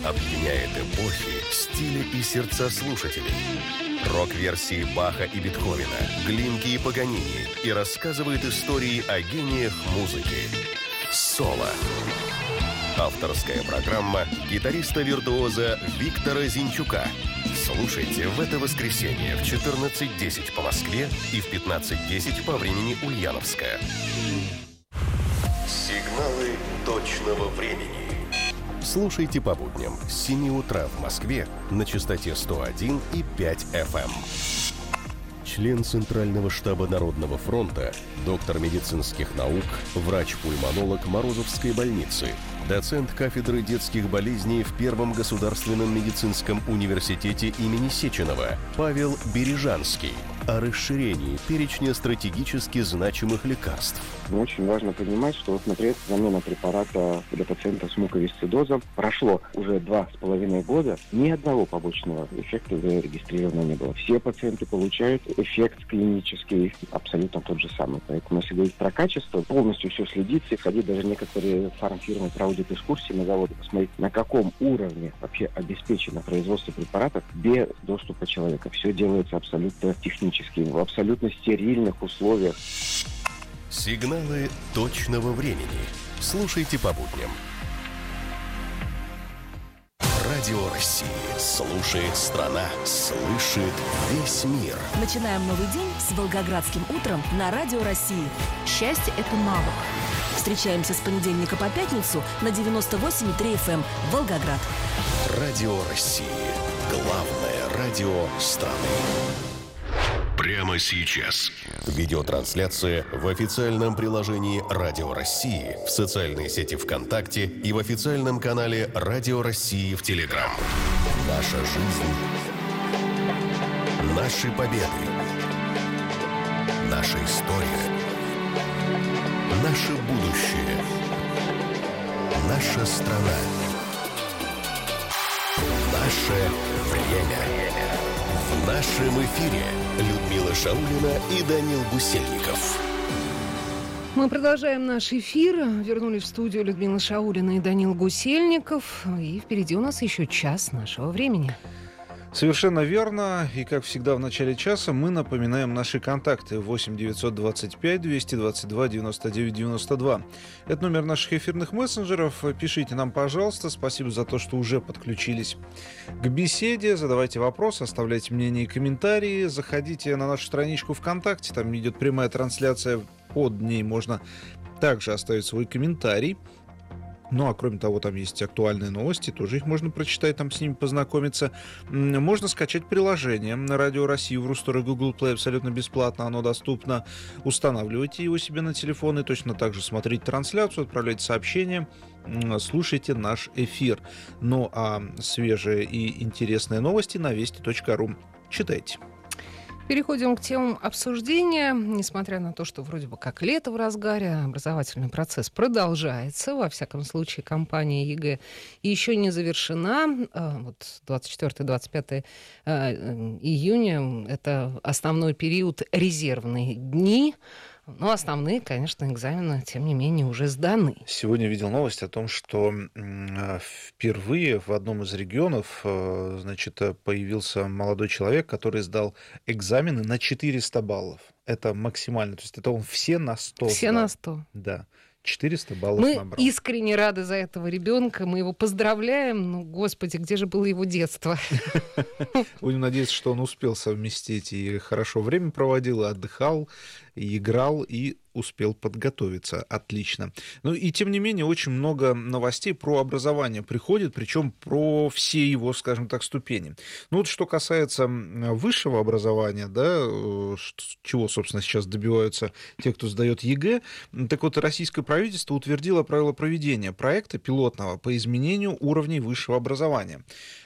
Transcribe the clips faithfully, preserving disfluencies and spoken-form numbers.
объединяет эпохи, стили и сердца слушателей. Рок-версии Баха и Бетховена, Глинки и Паганини и рассказывает истории о гениях музыки. Соло. Авторская программа гитариста-виртуоза Виктора Зинчука. Слушайте в это воскресенье в четырнадцать десять по Москве и в пятнадцать десять по времени Ульяновска. Сигналы точного времени. Слушайте по будням с семи утра в Москве на частоте сто один и пять эф эм. Член Центрального штаба Народного фронта, доктор медицинских наук, врач-пульмонолог Морозовской больницы, доцент кафедры детских болезней в Первом государственном медицинском университете имени Сеченова Павел Бережанский о расширении перечня стратегически значимых лекарств. Очень важно понимать, что вот, например, замена препарата для пациента с муковисцидозом прошло уже два с половиной года, ни одного побочного эффекта зарегистрировано не было. Все пациенты получают эффект клинический абсолютно тот же самый. Поэтому, если говорить про качество, полностью все следится, ходить даже некоторые фармфирмы проводят экскурсии на заводы, посмотреть, на каком уровне вообще обеспечено производство препаратов без доступа человека. Все делается абсолютно технически, в абсолютно стерильных условиях. Сигналы точного времени. Слушайте по будням. Радио России. Слушает страна. Слышит весь мир. Начинаем новый день с Волгоградским утром на Радио России. Счастье – это навык. Встречаемся с понедельника по пятницу на девяносто восемь и три эф эм Волгоград. Радио России. Главное радио страны. Прямо сейчас. Видеотрансляция в официальном приложении Радио России, в социальной сети ВКонтакте и в официальном канале Радио России в Телеграм. Наша жизнь. Наши победы. Наша история. Наше будущее. Наша страна. Наше время. В нашем эфире Людмила Шаулина и Данил Гусельников. Мы продолжаем наш эфир. Вернулись в студию Людмила Шаулина и Данил Гусельников. И впереди у нас еще час нашего времени. Совершенно верно. И, как всегда, в начале часа мы напоминаем наши контакты. восемь девятьсот двадцать пять двести двадцать два девяносто девять девяносто два. Это номер наших эфирных мессенджеров. Пишите нам, пожалуйста. Спасибо за то, что уже подключились к беседе. Задавайте вопросы, оставляйте мнения и комментарии. Заходите на нашу страничку ВКонтакте. Там идет прямая трансляция. Под ней можно также оставить свой комментарий. Ну, а кроме того, там есть актуальные новости, тоже их можно прочитать, там с ними познакомиться. Можно скачать приложение на Радио России в Рустор и Google Play абсолютно бесплатно, оно доступно. Устанавливайте его себе на телефон и точно так же смотрите трансляцию, отправляйте сообщения, слушайте наш эфир. Ну, а свежие и интересные новости на вести точка ру читайте. Переходим к темам обсуждения. Несмотря на то, что вроде бы как лето в разгаре, образовательный процесс продолжается. Во всяком случае, кампания ЕГЭ еще не завершена. Вот двадцать четвёртое - двадцать пятое июня – это основной период, резервные дни. Но основные, конечно, экзамены, тем не менее, уже сданы. Сегодня видел новость о том, что впервые в одном из регионов, значит, появился молодой человек, который сдал экзамены на четыреста баллов. Это максимально. То есть это он все на сто Все сдал. на сто. Да. четыреста баллов мы набрал. Мы искренне рады за этого ребенка, мы его поздравляем. Ну, господи, где же было его детство? Будем надеяться, что он успел совместить и хорошо время проводил, и отдыхал, и играл, и успел подготовиться. Отлично. Ну и тем не менее, очень много новостей про образование приходит, причем про все его, скажем так, ступени. Ну вот что касается высшего образования, да, чего, собственно, сейчас добиваются те, кто сдает ЕГЭ, так вот, российское правительство утвердило правила проведения проекта пилотного по изменению уровней высшего образования.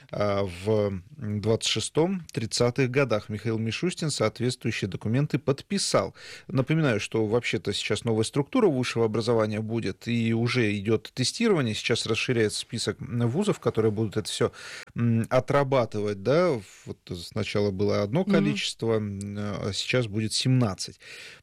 В двадцать шестом - тридцатых годах Михаил Мишустин соответствующие документы подписал. Напоминаю, что вообще вообще-то сейчас новая структура высшего образования будет, и уже идет тестирование, сейчас расширяется список вузов, которые будут это все отрабатывать, да, вот сначала было одно количество, mm-hmm. а сейчас будет семнадцать.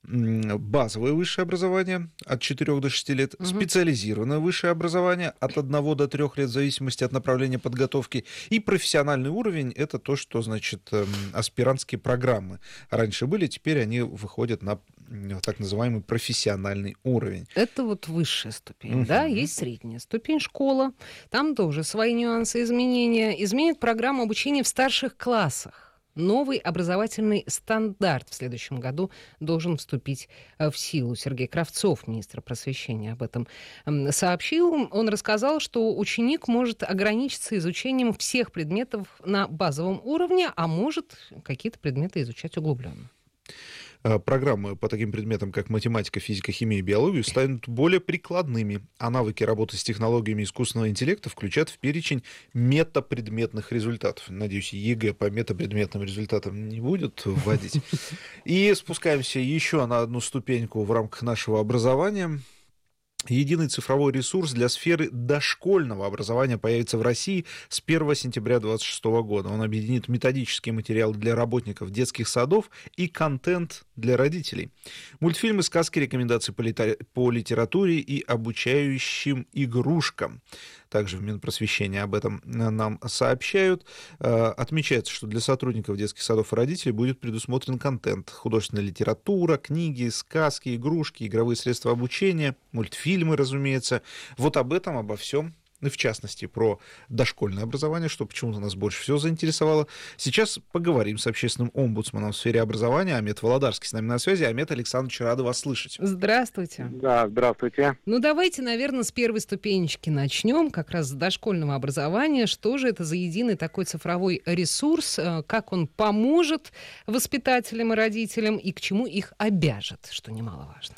Базовое высшее образование от четырёх до шести лет, mm-hmm. специализированное высшее образование от одного до трёх лет в зависимости от направления подготовки, и профессиональный уровень — это то, что, значит, аспирантские программы раньше были, теперь они выходят на так называемый профессиональный уровень. Это вот высшая ступень, uh-huh. да, есть средняя ступень, школа, там тоже свои нюансы изменения. Изменит программу обучения в старших классах. Новый образовательный стандарт в следующем году должен вступить в силу. Сергей Кравцов, министр просвещения, об этом сообщил. Он рассказал, что ученик может ограничиться изучением всех предметов на базовом уровне, а может какие-то предметы изучать углубленно. Программы по таким предметам, как математика, физика, химия и биология, станут более прикладными, а навыки работы с технологиями искусственного интеллекта включат в перечень метапредметных результатов. Надеюсь, ЕГЭ по метапредметным результатам не будет вводить. И спускаемся еще на одну ступеньку в рамках нашего образования. Единый цифровой ресурс для сферы дошкольного образования появится в России с первого сентября две тысячи двадцать шестого года. Он объединит методические материалы для работников детских садов и контент для родителей. Мультфильмы, сказки, рекомендации по, литер... по литературе и обучающим игрушкам. Также в Минпросвещении об этом нам сообщают. Отмечается, что для сотрудников детских садов и родителей будет предусмотрен контент. Художественная литература, книги, сказки, игрушки, игровые средства обучения, мультфильмы, разумеется. Вот об этом, обо всем, и в частности про дошкольное образование, что почему-то нас больше всего заинтересовало. Сейчас поговорим с общественным омбудсменом в сфере образования. Амет Володарский с нами на связи. Амет Александрович, рада вас слышать. Здравствуйте. Да, здравствуйте. Ну, давайте, наверное, с первой ступенечки начнем, как раз с дошкольного образования. Что же это за единый такой цифровой ресурс, как он поможет воспитателям и родителям, и к чему их обяжет, что немаловажно?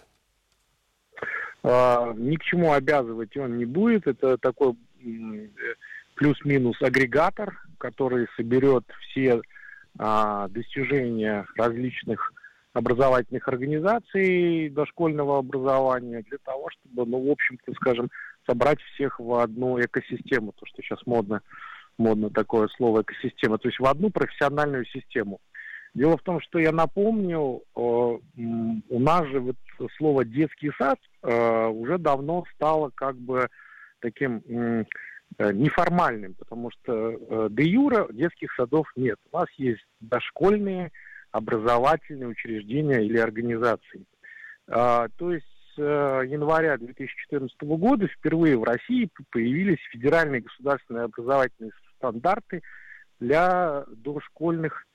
Ни к чему обязывать он не будет. Это такой плюс-минус агрегатор, который соберет все а, достижения различных образовательных организаций дошкольного образования для того, чтобы, ну, в общем-то, скажем, собрать всех в одну экосистему. То, что сейчас модно, модно такое слово экосистема. То есть в одну профессиональную систему. Дело в том, что я напомню, у нас же вот слово «детский сад» уже давно стало как бы таким неформальным, потому что де юре детских садов нет. У нас есть дошкольные образовательные учреждения или организации. То есть с января две тысячи четырнадцатого года впервые в России появились федеральные государственные образовательные стандарты для дошкольных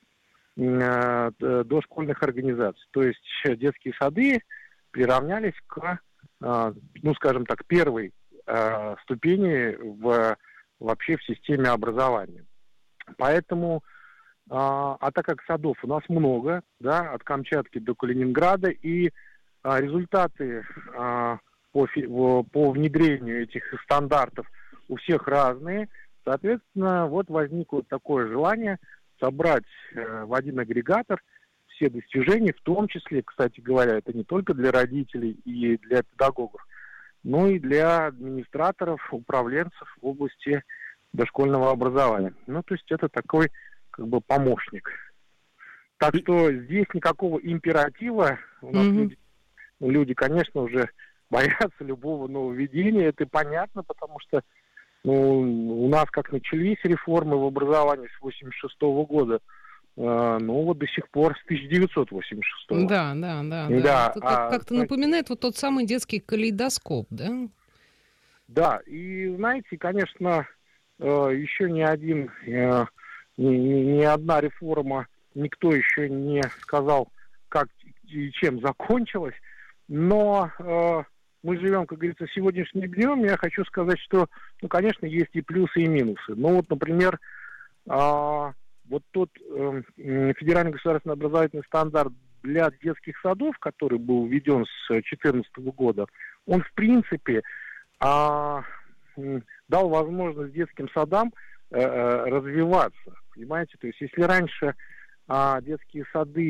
дошкольных организаций. То есть детские сады приравнялись к, ну, скажем так, первой ступени в, вообще в системе образования. Поэтому, а так как садов у нас много, да, от Камчатки до Калининграда, и результаты по, по внедрению этих стандартов у всех разные, соответственно, вот возникло такое желание собрать э, в один агрегатор все достижения, в том числе, кстати говоря, это не только для родителей и для педагогов, но и для администраторов, управленцев в области дошкольного образования. Ну, то есть это такой, как бы, помощник. Так что здесь никакого императива. У нас mm-hmm. люди, люди, конечно, уже боятся любого нововведения. Это понятно, потому что ну, у нас как начались реформы в образовании с восемьдесят шестого года, э, ну вот до сих пор с тысяча девятьсот восемьдесят шестого. Да, да, да. да. да Это а, как-то напоминает вот тот самый детский калейдоскоп, да? Да, и знаете, конечно, э, еще ни один, э, ни, ни одна реформа, никто еще не сказал, как и чем закончилась, но... Э, мы живем, как говорится, сегодняшним днем. Я хочу сказать, что, ну, конечно, есть и плюсы, и минусы. Ну, вот, например, а, вот тот э, федеральный государственный образовательный стандарт для детских садов, который был введен с две тысячи четырнадцатого года, он, в принципе, а, дал возможность детским садам э, развиваться. Понимаете? То есть, если раньше а, детские сады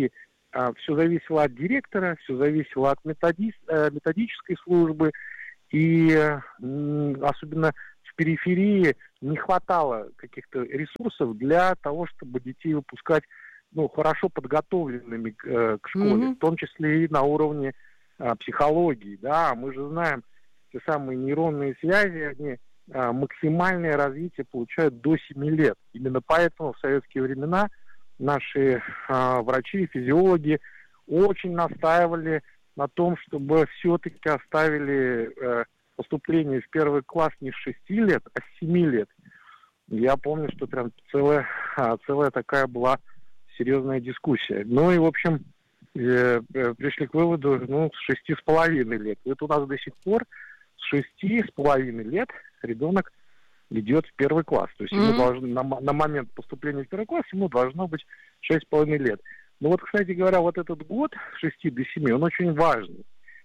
все зависело от директора, все зависело от методи... методической службы, и особенно в периферии не хватало каких-то ресурсов для того, чтобы детей выпускать ну, хорошо подготовленными к, к школе, mm-hmm. в том числе и на уровне а, психологии. Да, мы же знаем, те самые нейронные связи, они а, максимальное развитие получают до семи лет. Именно поэтому в советские времена наши а, врачи, физиологи очень настаивали на том, чтобы все-таки оставили а, поступление в первый класс не с шести лет, а с семи лет. Я помню, что прям целая, а, целая такая была серьезная дискуссия. Ну и, в общем, э, э, пришли к выводу, ну, с шести с половиной лет. Вот у нас до сих пор с шести с половиной лет ребенок идет в первый класс. То есть mm-hmm. ему должно, на, на момент поступления в первый класс ему должно быть шесть с половиной лет. Но вот, кстати говоря, вот этот год с шести до семи, он очень важный.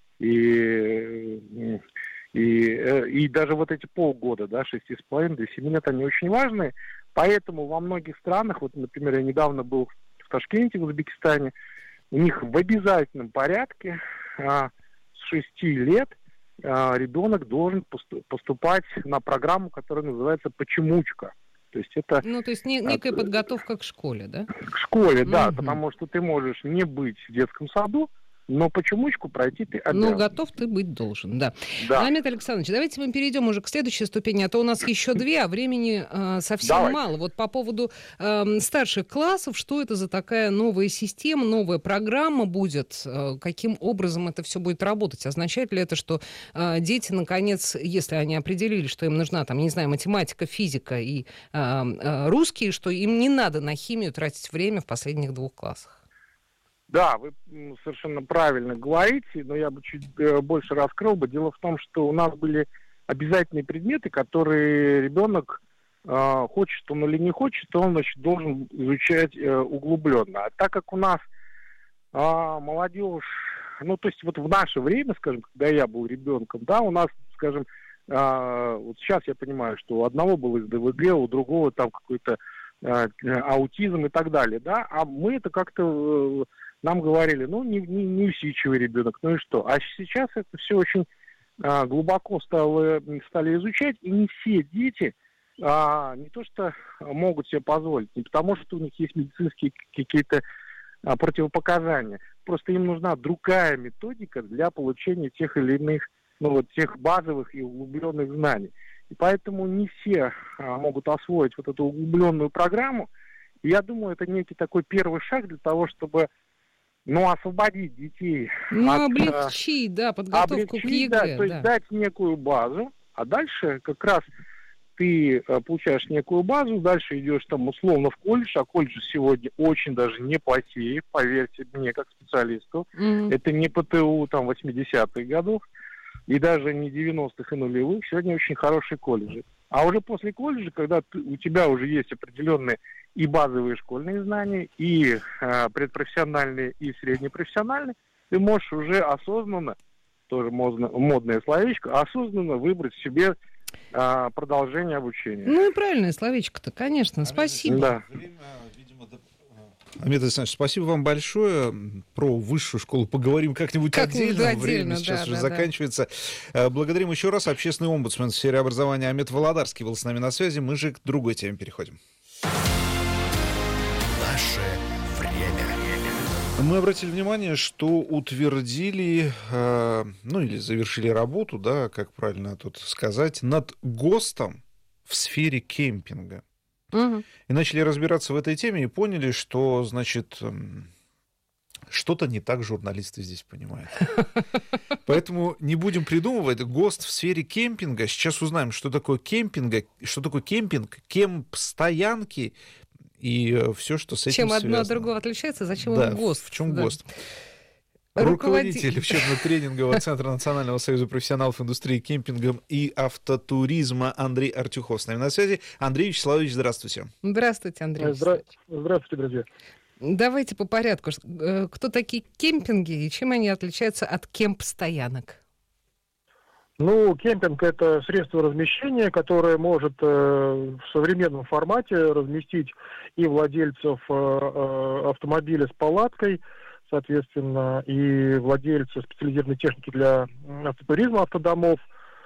И, и, и даже вот эти полгода, да, шести с половиной до семи лет, они очень важные. Поэтому во многих странах, вот, например, я недавно был в Ташкенте, в Узбекистане, у них в обязательном порядке а, с шести лет а, ребенок должен поступать на программу, которая называется «Почемучка». То есть это... Ну, то есть не, некая а, подготовка к школе, да? К школе, mm-hmm. да, потому что ты можешь не быть в детском саду, но почемучку пройти ты обязан. Ну, готов ты быть должен, да. да. Амет Александрович, давайте мы перейдем уже к следующей ступени, а то у нас еще две, а времени э, совсем Давай. мало. Вот по поводу э, старших классов, что это за такая новая система, новая программа будет, э, каким образом это все будет работать? Означает ли это, что э, дети, наконец, если они определили, что им нужна, там, не знаю, математика, физика и э, э, русский, что им не надо на химию тратить время в последних двух классах? Да, вы совершенно правильно говорите, но я бы чуть больше раскрыл бы. Дело в том, что у нас были обязательные предметы, которые ребенок, э, хочет он или не хочет, он, значит, должен изучать э, углубленно. А так как у нас э, молодежь, ну, то есть вот в наше время, скажем, когда я был ребенком, да, у нас, скажем, э, вот сейчас я понимаю, что у одного был эс дэ вэ гэ, у другого там какой-то э, аутизм и так далее, да, а мы это как-то... Э, Нам говорили, ну, не, не, не усидчивый ребенок, ну и что? А сейчас это все очень а, глубоко стало, стали изучать, и не все дети а, не то что могут себе позволить, не потому что у них есть медицинские какие-то а, противопоказания, просто им нужна другая методика для получения тех или иных, ну, вот тех базовых и углубленных знаний. И поэтому не все а, могут освоить вот эту углубленную программу. И я думаю, это некий такой первый шаг для того, чтобы Ну, освободить детей. Ну, от, облегчить, да, подготовку облегчить, к ЕГЭ. Да, то есть да. дать некую базу, а дальше как раз ты получаешь некую базу, дальше идешь там условно в колледж, а колледжи сегодня очень даже неплохие, поверьте мне, как специалисту. Mm-hmm. Это не пэ тэ у там восьмидесятых годов, и даже не девяностых и нулевых, сегодня очень хорошие колледжи. А уже после колледжа, когда ты, у тебя уже есть определенные и базовые школьные знания, и э, предпрофессиональные, и среднепрофессиональные, ты можешь уже осознанно, тоже модно, модное словечко, осознанно выбрать себе э, продолжение обучения. Ну и правильное словечко-то, конечно, а спасибо. Да. Время, видимо, до... Амет Александрович, спасибо вам большое. Про высшую школу поговорим как-нибудь как отдельно. отдельно. Время сейчас да, уже да, заканчивается. Да. Благодарим еще раз. Общественный омбудсмен в сфере образования Амет Володарский был с нами на связи. Мы же к другой теме переходим. Наше время. Мы обратили внимание, что утвердили, э, ну или завершили работу, да, как правильно тут сказать, над ГОСТом в сфере кемпинга. Угу. И начали разбираться в этой теме и поняли, что, значит, что-то не так журналисты здесь понимают. Поэтому не будем придумывать. ГОСТ в сфере кемпинга. Сейчас узнаем, что такое кемпинга, что такое кемпинг, кемп-стоянки и все, что с этим связано. Чем одно от другого отличается, зачем да, им ГОСТ? В чем да. ГОСТ? Руководитель учебно-тренингового центра Национального союза профессионалов индустрии кемпинга и автотуризма Андрей Артюхов с нами на связи. Андрей Вячеславович, здравствуйте. Здравствуйте, Андрей Вячеславович. Здравствуйте, друзья. Давайте по порядку. Кто такие кемпинги и чем они отличаются от кемп-стоянок? Ну, кемпинг — это средство размещения, которое может э, в современном формате разместить и владельцев э, автомобиля с палаткой, соответственно, и владельцы специализированной техники для автотуризма, автодомов,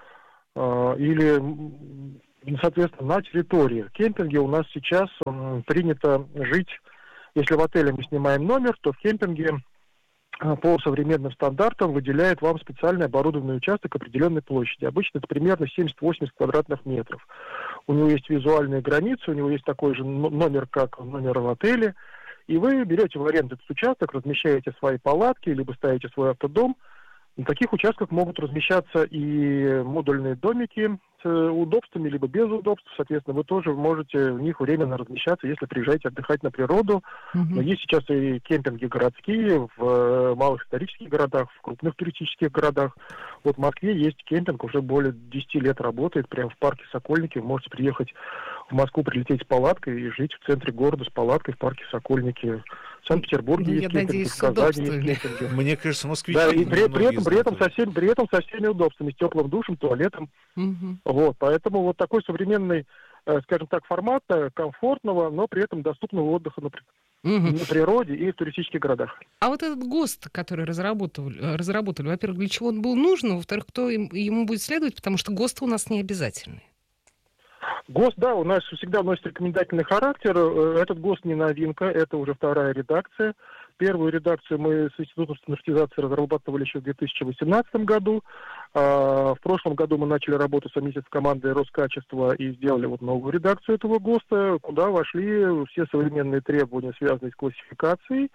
э, или, соответственно, на территории. В кемпинге у нас сейчас э, принято жить, если в отеле мы снимаем номер, то в кемпинге э, по современным стандартам выделяет вам специальный оборудованный участок определенной площади. Обычно это примерно семьдесят-восемьдесят квадратных метров. У него есть визуальные границы, у него есть такой же номер, как номер в отеле. И вы берете в аренду этот участок, размещаете свои палатки, либо ставите свой автодом. На таких участках могут размещаться и модульные домики с удобствами, либо без удобств. Соответственно, вы тоже можете в них временно размещаться, если приезжаете отдыхать на природу. Mm-hmm. Но есть сейчас и кемпинги городские, в малых исторических городах, в крупных туристических городах. Вот в Москве есть кемпинг, уже более десять лет работает, прямо в парке Сокольники. Вы можете приехать в Москву, прилететь с палаткой и жить в центре города с палаткой в парке Сокольники. В Санкт-Петербурге Я есть надеюсь, кемпинги, в Казани есть кемпинги. Мне кажется, москвичи... Да, и при, при, этом, при, этом со всеми, при этом со всеми удобствами, с теплым душем, туалетом. Угу. Вот, поэтому вот такой современный, э, скажем так, формат э, комфортного, но при этом доступного отдыха на, угу. на природе и в туристических городах. А вот этот ГОСТ, который разработали, разработали, во-первых, для чего он был нужен, во-вторых, кто им, ему будет следовать, потому что ГОСТы у нас не обязательные. ГОСТ, да, у нас всегда носит рекомендательный характер. Этот ГОСТ не новинка, это уже вторая редакция. Первую редакцию мы с Институтом стандартизации разрабатывали еще в две тысячи восемнадцатом году. В прошлом году мы начали работу совместно с командой Роскачества и сделали вот новую редакцию этого ГОСТа, куда вошли все современные требования, связанные с классификацией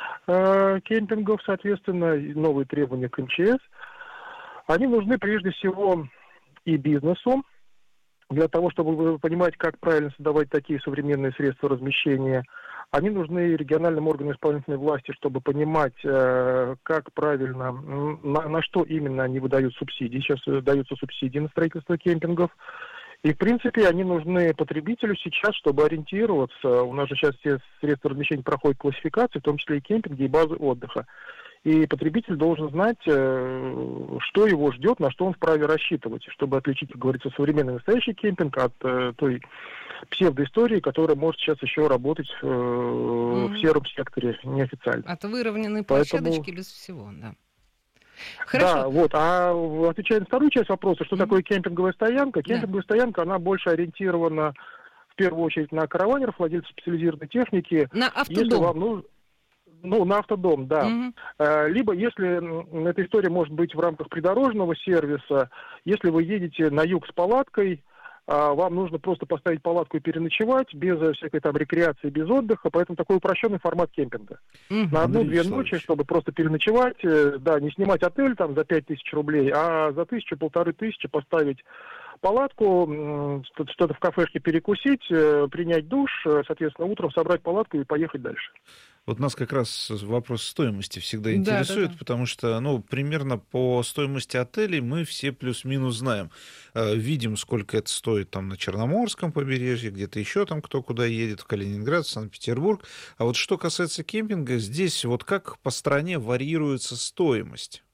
кемпингов, соответственно, новые требования к эм че эс. Они нужны прежде всего и бизнесу, для того, чтобы понимать, как правильно создавать такие современные средства размещения. Они нужны региональным органам исполнительной власти, чтобы понимать, э, как правильно, на, на что именно они выдают субсидии. Сейчас даются субсидии на строительство кемпингов. И, в принципе, они нужны потребителю сейчас, чтобы ориентироваться. У нас же сейчас все средства размещения проходят классификации, в том числе и кемпинги, и базы отдыха. И потребитель должен знать, что его ждет, на что он вправе рассчитывать, чтобы отличить, как говорится, современный настоящий кемпинг от той псевдоистории, которая может сейчас еще работать в, mm-hmm. в сером секторе неофициально. От выровненной площадочки Поэтому... без всего, да. Хорошо. Да, вот. А отвечая на вторую часть вопроса, что mm-hmm. такое кемпинговая стоянка? Кемпинговая yeah. стоянка, она больше ориентирована в первую очередь на караванеров, владельцев специализированной техники. На автодом. Если вам нужно... Ну, на автодом, да. Mm-hmm. Либо, если эта история может быть в рамках придорожного сервиса, если вы едете на юг с палаткой, вам нужно просто поставить палатку и переночевать, без всякой там рекреации, без отдыха, поэтому такой упрощенный формат кемпинга. Mm-hmm. На одну-две ночи, чтобы просто переночевать, да, не снимать отель там за пять тысяч рублей, а за тысячу, полторы тысячи поставить палатку, что-то в кафешке перекусить, принять душ, соответственно, утром собрать палатку и поехать дальше. Вот нас как раз вопрос стоимости всегда интересует, да, да, да. потому что, ну, примерно по стоимости отелей мы все плюс-минус знаем. Видим, сколько это стоит там на Черноморском побережье, где-то еще там кто куда едет, в Калининград, в Санкт-Петербург. А вот что касается кемпинга, здесь вот как по стране варьируется стоимость?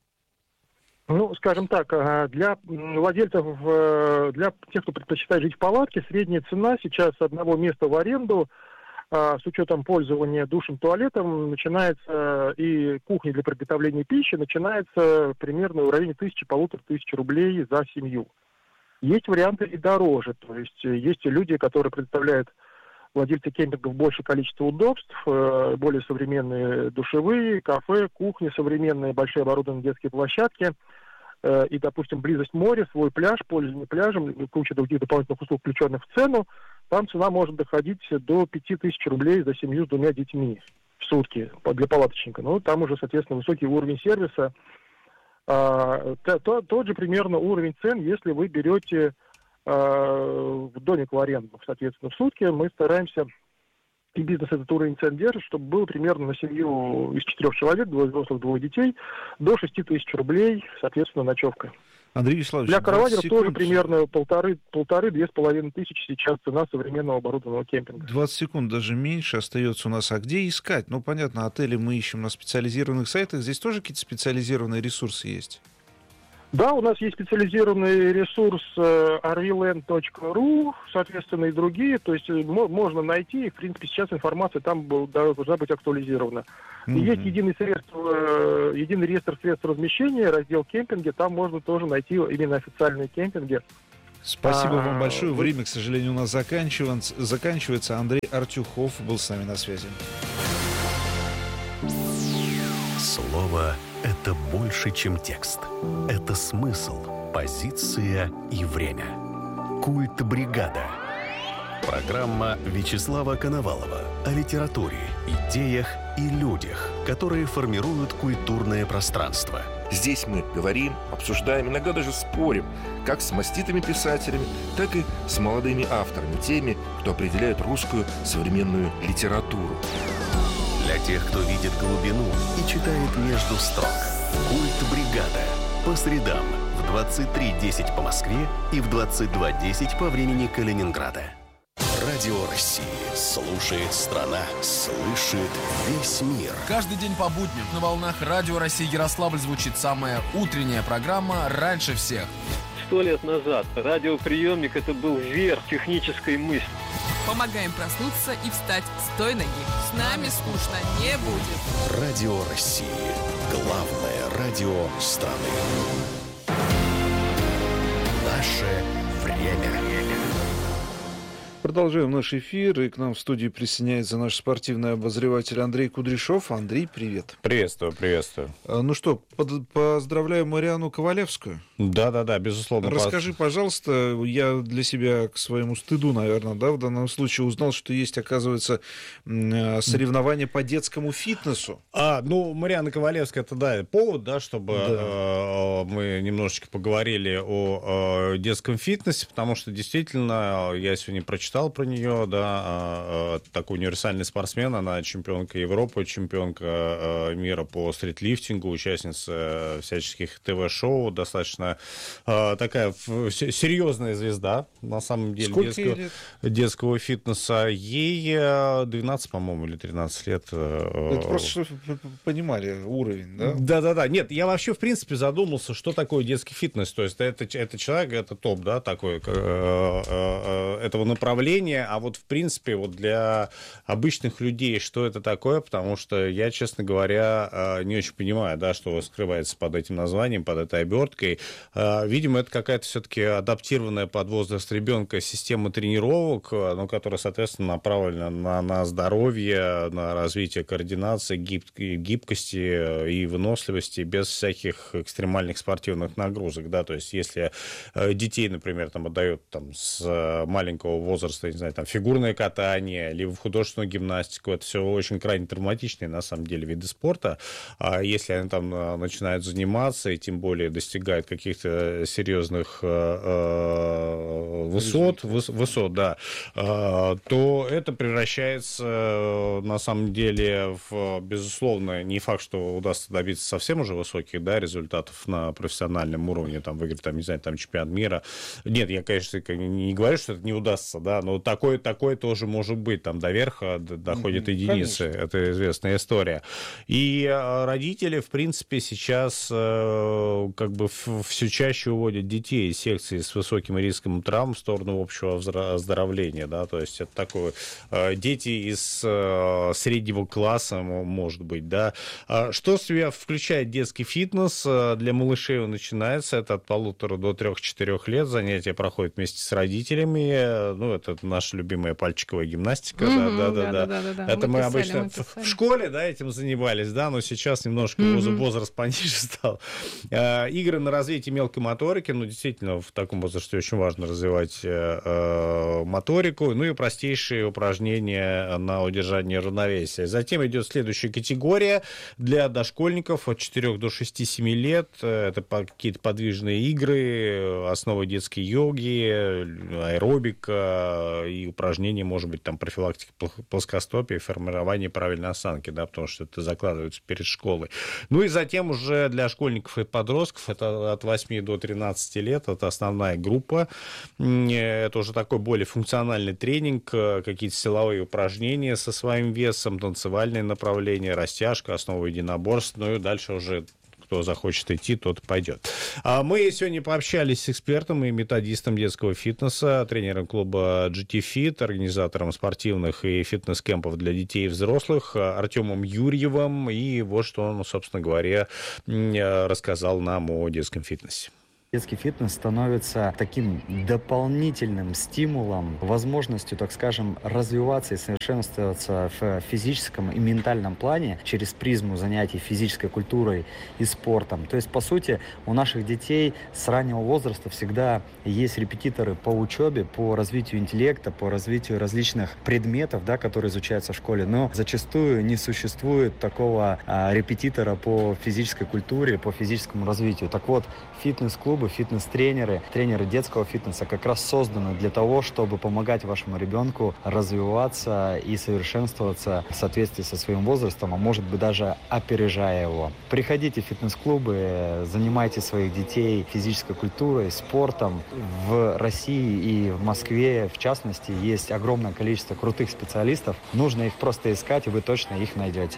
Ну, скажем так, для владельцев, для тех, кто предпочитает жить в палатке, средняя цена сейчас одного места в аренду с учетом пользования душем, туалетом, начинается и кухни для приготовления пищи, начинается примерно в районе тысячи-полутора тысяч рублей за семью. Есть варианты и дороже, то есть есть люди, которые предоставляют владельцы кемпингов большее количество удобств, более современные душевые, кафе, кухни современные, большие оборудованные детские площадки и, допустим, близость моря, свой пляж, пользование пляжем, куча других дополнительных услуг, включенных в цену. Там цена может доходить до пяти тысяч рублей за семью с двумя детьми в сутки для палаточника. Ну, там уже, соответственно, высокий уровень сервиса. А, то, то, тот же примерно уровень цен, если вы берете а, в домик в аренду. Соответственно, в сутки мы стараемся, и бизнес этот уровень цен держит, чтобы было примерно на семью из четырех человек, двое взрослых, двое детей, до шести тысяч рублей, соответственно, ночевка. Андрей Вячеславович, для караванеров тоже примерно полторы, полторы-две с половиной тысячи сейчас цена современного оборудованного кемпинга. двадцать секунд, даже меньше остается у нас. А где искать? Ну, понятно, отели мы ищем на специализированных сайтах. Здесь тоже какие-то специализированные ресурсы есть? Да, у нас есть специализированный ресурс ар ви ленд точка ру, соответственно, и другие. То есть можно найти, и, в принципе, сейчас информация там должна быть актуализирована. Mm-hmm. И есть единый, средство, единый реестр средств размещения, раздел кемпинги, там можно тоже найти именно официальные кемпинги. Спасибо вам большое. Время, к сожалению, у нас заканчивается. заканчивается. Андрей Артюхов был с нами на связи. Слово — это больше, чем текст. Это смысл, позиция и время. Культ бригада. Программа Вячеслава Коновалова о литературе, идеях и людях, которые формируют культурное пространство. Здесь мы говорим, обсуждаем, иногда даже спорим, как с маститыми писателями, так и с молодыми авторами, теми, кто определяет русскую современную литературу. Для тех, кто видит глубину и читает между строк. Культ бригада. По средам в двадцать три десять по Москве и в двадцать два десять по времени Калининграда. Радио России. Слушает страна. Слышит весь мир. Каждый день по будням на волнах Радио России Ярославль звучит самая утренняя программа «Раньше всех». Сто лет назад радиоприемник — это был верх технической мысли. Помогаем проснуться и встать с той ноги. С нами скучно не будет. Радио России. Главное радио страны. Наше время. Продолжаем наш эфир, и к нам в студии присоединяется наш спортивный обозреватель Андрей Кудряшов. Андрей, привет. Приветствую, приветствую. Ну что, под, поздравляю Марианну Ковалевскую. Да-да-да, безусловно. Расскажи, пожалуйста, я для себя к своему стыду, наверное, да, в данном случае узнал, что есть, оказывается, соревнования по детскому фитнесу. А, ну, Марианна Ковалевская, это, да, повод, да, чтобы да. Э, мы немножечко поговорили о э, детском фитнесе, потому что, действительно, я сегодня прочитал про нее, да, такой универсальный спортсмен, она чемпионка Европы, чемпионка мира по стритлифтингу, участница всяческих ТВ-шоу, достаточно такая серьезная звезда, на самом деле, детского, детского фитнеса. Ей двенадцать, по-моему, или тринадцать лет. Это просто, чтобы вы понимали уровень, да? Да-да-да. Нет, я вообще, в принципе, задумался, что такое детский фитнес. То есть это, это человек, это топ, да, такой, этого направления. А вот, в принципе, вот для обычных людей, что это такое, потому что я, честно говоря, не очень понимаю, да, что скрывается под этим названием, под этой оберткой. Видимо, это какая-то все-таки адаптированная под возраст ребенка система тренировок, ну, которая, соответственно, направлена на, на здоровье, на развитие координации, гиб, гибкости и выносливости без всяких экстремальных спортивных нагрузок, да, то есть если детей, например, там отдают там, с маленького возраста, не знаю, там, фигурное катание, либо в художественную гимнастику. Это все очень крайне травматичные, на самом деле, виды спорта. А если они там начинают заниматься, и тем более достигают каких-то серьезных э, высот, выс, высот, да, э, то это превращается, на самом деле, в, безусловно, не факт, что удастся добиться совсем уже высоких, да, результатов на профессиональном уровне, там, выиграть, там, не знаю, там, чемпионат мира. Нет, я, конечно, не говорю, что это не удастся, да, но такое, такое тоже может быть. Там до верха доходят mm-hmm, единицы. Конечно. Это известная история. И родители, в принципе, сейчас э, как бы все чаще уводят детей из секций с высоким риском травм в сторону общего оздоровления. Да? То есть это такое... Э, дети из э, среднего класса, может быть. Да? Что в себя включает детский фитнес? Для малышей он начинается. Это от полутора до трех-четырех лет. Занятия проходят вместе с родителями. Ну, это наша любимая пальчиковая гимнастика. Mm-hmm, да, да, да, да, да, да. Это мы, мы писали, обычно мы в, в школе, да, этим занимались, да, но сейчас немножко mm-hmm. возраст пониже стал. Э, игры на развитие мелкой моторики, ну, действительно, в таком возрасте очень важно развивать э, моторику, ну и простейшие упражнения на удержание равновесия. Затем идет следующая категория для дошкольников от четырёх до шести-семи лет. Это какие-то подвижные игры, основы детской йоги, аэробика, и упражнения, может быть, там, профилактика плоскостопия, формирование правильной осанки, да, потому что это закладывается перед школой. Ну и затем уже для школьников и подростков, это от восьми до тринадцати лет, это основная группа, это уже такой более функциональный тренинг, какие-то силовые упражнения со своим весом, танцевальные направления, растяжка, основы единоборств, ну и дальше уже кто захочет идти, тот пойдет. А мы сегодня пообщались с экспертом и методистом детского фитнеса, тренером клуба джи ти Fit, организатором спортивных и фитнес-кемпов для детей и взрослых Артемом Юрьевым. И вот что он, собственно говоря, рассказал нам о детском фитнесе. Детский фитнес становится таким дополнительным стимулом, возможностью, так скажем, развиваться и совершенствоваться в физическом и ментальном плане через призму занятий физической культурой и спортом. То есть, по сути, у наших детей с раннего возраста всегда есть репетиторы по учебе, по развитию интеллекта, по развитию различных предметов, да, которые изучаются в школе, но зачастую не существует такого а, репетитора по физической культуре, по физическому развитию. Так вот, фитнес-клубы, фитнес-тренеры, тренеры детского фитнеса как раз созданы для того, чтобы помогать вашему ребенку развиваться и совершенствоваться в соответствии со своим возрастом, а может быть даже опережая его. Приходите в фитнес-клубы, занимайте своих детей физической культурой, спортом. В России и в Москве, в частности, есть огромное количество крутых специалистов. Нужно их просто искать, и вы точно их найдете.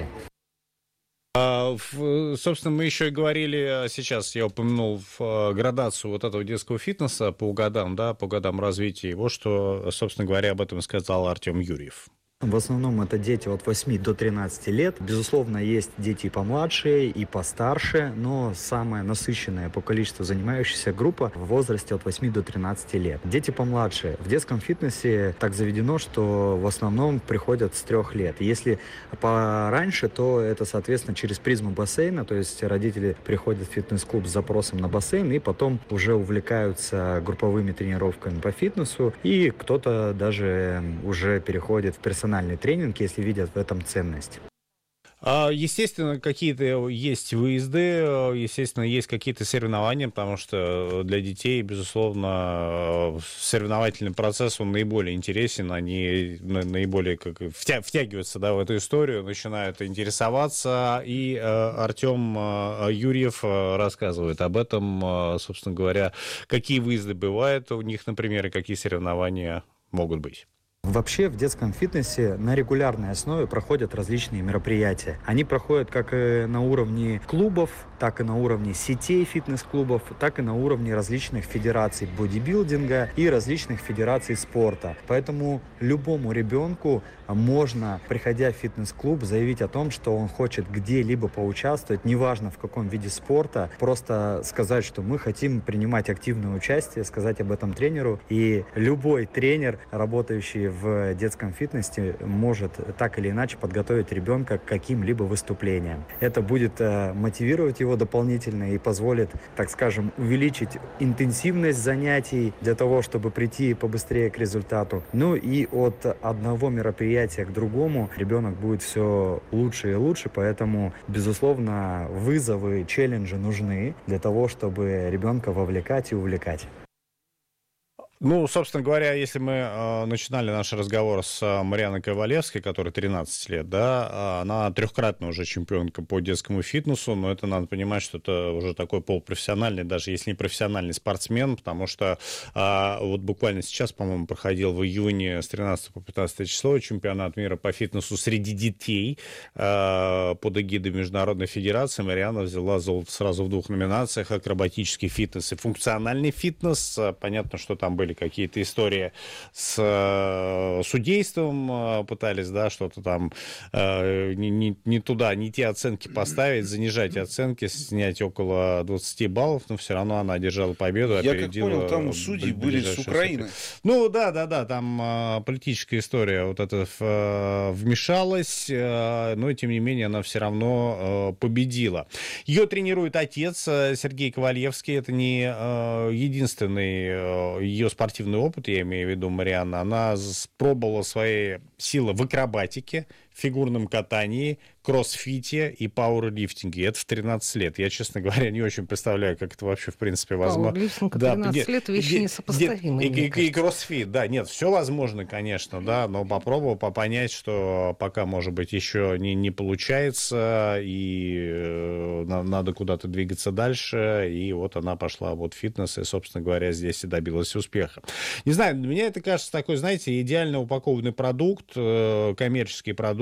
Собственно, мы еще и говорили, сейчас я упомянул в градацию вот этого детского фитнеса по годам, да, по годам развития. Вот что, собственно говоря, об этом сказал Артем Юрьев. В основном это дети от восьми до тринадцати лет. Безусловно, есть дети и помладше, и постарше, но самая насыщенная по количеству занимающихся группа в возрасте от восьми до тринадцати лет. Дети помладше. В детском фитнесе так заведено, что в основном приходят с трех лет. Если пораньше, то это, соответственно, через призму бассейна, то есть родители приходят в фитнес-клуб с запросом на бассейн и потом уже увлекаются групповыми тренировками по фитнесу, и кто-то даже уже переходит в персональный тренинг, если видят в этом ценность. Естественно, какие-то есть выезды, естественно, есть какие-то соревнования, потому что для детей, безусловно, соревновательный процесс, он наиболее интересен, они наиболее как, втя- втягиваются, да, в эту историю, начинают интересоваться, и э, Артем э, Юрьев рассказывает об этом, собственно говоря, какие выезды бывают у них, например, и какие соревнования могут быть. Вообще в детском фитнесе на регулярной основе проходят различные мероприятия. Они проходят как на уровне клубов, так и на уровне сетей фитнес-клубов, так и на уровне различных федераций бодибилдинга и различных федераций спорта. Поэтому любому ребенку можно, приходя в фитнес-клуб, заявить о том, что он хочет где-либо поучаствовать, неважно в каком виде спорта, просто сказать, что мы хотим принимать активное участие, сказать об этом тренеру, и любой тренер, работающий в детском фитнесе, может так или иначе подготовить ребенка к каким-либо выступлениям. Это будет э, мотивировать его дополнительно и позволит, так скажем, увеличить интенсивность занятий для того, чтобы прийти побыстрее к результату. Ну и от одного мероприятия к другому ребенок будет все лучше и лучше, поэтому, безусловно, вызовы, челленджи нужны для того, чтобы ребенка вовлекать и увлекать. Ну, собственно говоря, если мы э, начинали наш разговор с э, Марианной Ковалевской, которой тринадцать лет, да, э, она трехкратная уже чемпионка по детскому фитнесу, но это надо понимать, что это уже такой полупрофессиональный, даже если не профессиональный спортсмен, потому что э, вот буквально сейчас, по-моему, проходил в июне с тринадцатого по пятнадцатое число чемпионат мира по фитнесу среди детей э, под эгидой Международной Федерации. Марианна взяла золото сразу в двух номинациях: акробатический фитнес и функциональный фитнес. Понятно, что там были какие-то истории с э, судейством, э, пытались, да, что-то там э, не, не, не туда, не те оценки поставить, занижать оценки, снять около двадцати баллов, но все равно она одержала победу. Я как понял, там судьи были с Украины. Судьи. Ну, да, да, да, там э, политическая история вот эта э, вмешалась, э, но, тем не менее, она все равно э, победила. Ее тренирует отец э, Сергей Ковалевский, это не э, единственный э, ее спортивный опыт, я имею в виду Марианна, она пробовала свои силы в акробатике, фигурном катании, кроссфите и пауэрлифтинге. Это в тринадцать лет. Я, честно говоря, не очень представляю, как это вообще, в принципе, возможно. Пауэрлифтинг в тринадцать да, лет вещи где, несопоставимые. И, и, и кроссфит, да, нет, все возможно, конечно, да, но попробовал понять, что пока, может быть, еще не, не получается, и э, надо куда-то двигаться дальше, и вот она пошла вот в фитнес, и, собственно говоря, здесь и добилась успеха. Не знаю, для меня это кажется такой, знаете, идеально упакованный продукт, э, коммерческий продукт,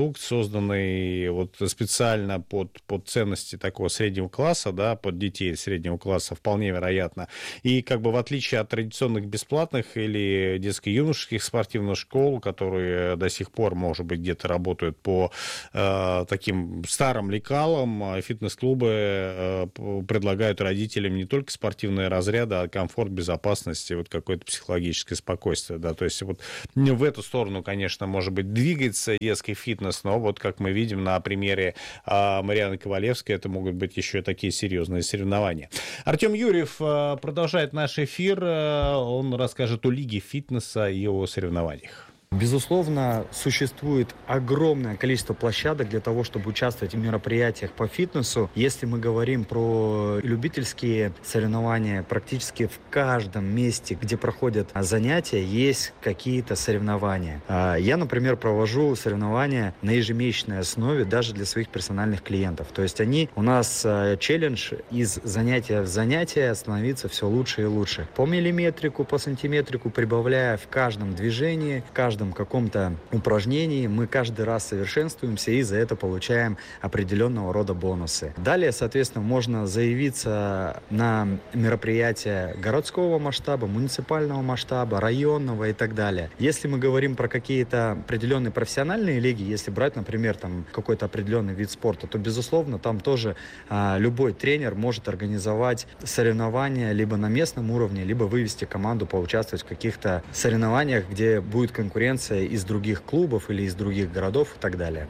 продукт, созданный вот специально под, под ценности такого среднего класса, да, под детей среднего класса, вполне вероятно. И как бы в отличие от традиционных бесплатных или детско-юношеских спортивных школ, которые до сих пор, может быть, где-то работают по э, таким старым лекалам, фитнес-клубы э, предлагают родителям не только спортивные разряды, а комфорт, безопасность и вот какое-то психологическое спокойствие, да, то есть вот в эту сторону, конечно, может быть, двигается детский фитнес, но вот как мы видим на примере э, Марианы Ковалевской, это могут быть еще и такие серьезные соревнования. Артем Юрьев э, продолжает наш эфир, э, он расскажет о лиге фитнеса и о соревнованиях. Безусловно, существует огромное количество площадок для того, чтобы участвовать в мероприятиях по фитнесу. Если мы говорим про любительские соревнования, практически в каждом месте, где проходят занятия, есть какие-то соревнования. Я, например, провожу соревнования на ежемесячной основе даже для своих персональных клиентов. То есть они у нас челлендж из занятия в занятие становиться все лучше и лучше. По миллиметрику, по сантиметрику, прибавляя в каждом движении, в каждом каком-то упражнении, мы каждый раз совершенствуемся и за это получаем определенного рода бонусы. Далее, соответственно, можно заявиться на мероприятия городского масштаба, муниципального масштаба, районного и так далее. Если мы говорим про какие-то определенные профессиональные лиги, если брать, например, там какой-то определенный вид спорта, то, безусловно, там тоже а, любой тренер может организовать соревнования либо на местном уровне, либо вывести команду поучаствовать в каких-то соревнованиях, где будет конкуренция из других клубов или из других городов и так далее.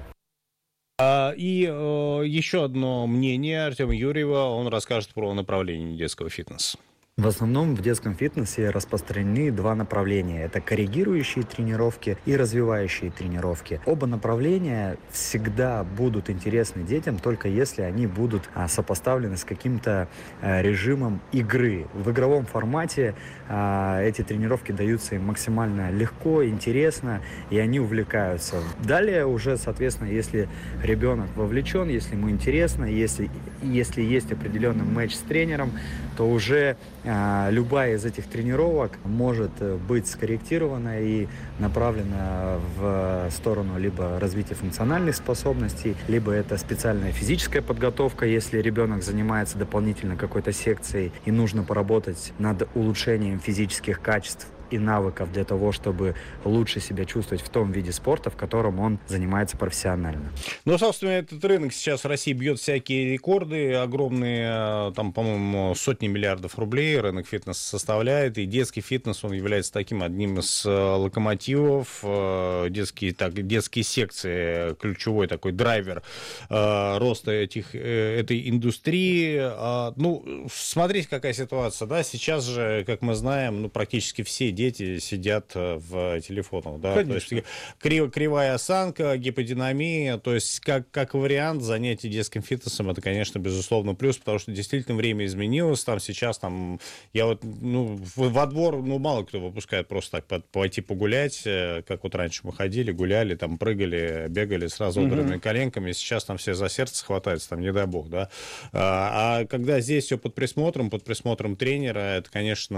И э, еще одно мнение Артема Юрьева, он расскажет про направление детского фитнеса. В основном в детском фитнесе распространены два направления. Это корректирующие тренировки и развивающие тренировки. Оба направления всегда будут интересны детям, только если они будут а, сопоставлены с каким-то а, режимом игры. В игровом формате а, эти тренировки даются им максимально легко, интересно, и они увлекаются. Далее уже, соответственно, если ребенок вовлечен, если ему интересно, если, если есть определенный матч с тренером, то уже любая из этих тренировок может быть скорректирована и направлена в сторону либо развития функциональных способностей, либо это специальная физическая подготовка, если ребенок занимается дополнительно какой-то секцией и нужно поработать над улучшением физических качеств и навыков для того, чтобы лучше себя чувствовать в том виде спорта, в котором он занимается профессионально. Ну, собственно, этот рынок сейчас в России бьет всякие рекорды, огромные, там, по-моему, сотни миллиардов рублей рынок фитнеса составляет, и детский фитнес, он является таким одним из локомотивов, детские, так, детские секции, ключевой такой драйвер э, роста этих, э, этой индустрии. А, ну, смотрите, какая ситуация, да, сейчас же, как мы знаем, ну, практически все дети сидят в телефонах, да, то есть крив, кривая осанка, гиподинамия, то есть как, как вариант занятий детским фитнесом, это, конечно, безусловно плюс, потому что действительно время изменилось, там сейчас, там, я вот, ну, во двор, ну, мало кто выпускает просто так пойти погулять, как вот раньше мы ходили, гуляли, там, прыгали, бегали с разодранными mm-hmm. коленками, сейчас там все за сердце хватаются, там, не дай бог, да, а, а когда здесь все под присмотром, под присмотром тренера, это,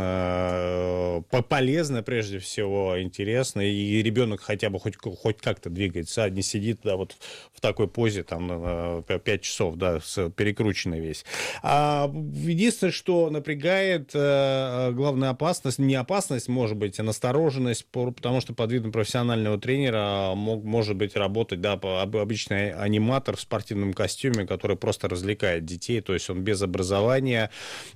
конечно, полезно, прежде всего, интересно, и ребенок хотя бы хоть, хоть как-то двигается, а не сидит, да, вот в такой позе, там, пять часов, да, перекрученный весь. А единственное, что напрягает, главная опасность, не опасность, может быть, а настороженность, потому что под видом профессионального тренера мог, может быть, работать, да, обычный аниматор в спортивном костюме, который просто развлекает детей, то есть он без образования,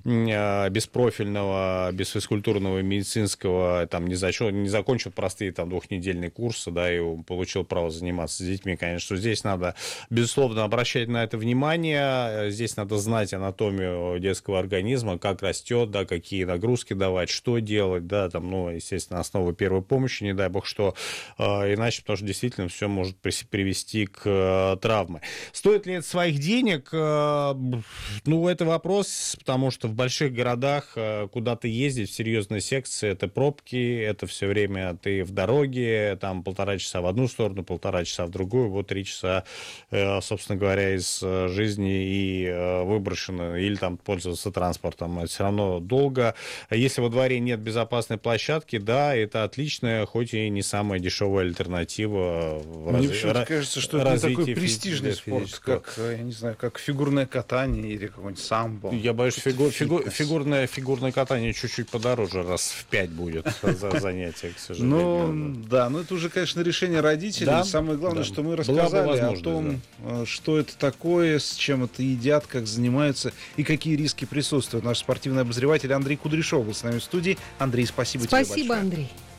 без профильного, без физкультурного, медицинского, там, не, зачел, не закончил простые там двухнедельные курсы, да, и получил право заниматься с детьми, конечно, что здесь надо, безусловно, обращать на это внимание, здесь надо знать анатомию детского организма, как растет, да, какие нагрузки давать, что делать, да, там, ну, естественно, основы первой помощи, не дай бог что, э, иначе, потому что действительно все может привести к э, травме. Стоит ли это своих денег? Э, ну, это вопрос, потому что в больших городах э, куда-то ездить в серьезные секции, это пробки, пробки, это все время ты в дороге, там полтора часа в одну сторону, полтора часа в другую, вот три часа, собственно говоря, из жизни и выброшено, или там пользоваться транспортом. Это все равно долго. Если во дворе нет безопасной площадки, да, это отличная, хоть и не самая дешевая альтернатива. Мне почему-то кажется, что это не такой престижный спорт, как, я не знаю, как фигурное катание или какой-нибудь самбо. Я боюсь, фигу, фигу, фигурное, фигурное катание чуть-чуть подороже, раз в пять будет за занятие, к сожалению. Ну, да, но это уже, конечно, решение родителей. Да, Самое главное, да. что мы рассказали о том, да. что это такое, с чем это едят, как занимаются и какие риски присутствуют. Наш спортивный обозреватель Андрей Кудряшов был с нами в студии. Андрей, спасибо, спасибо тебе большое. Спасибо, Андрей.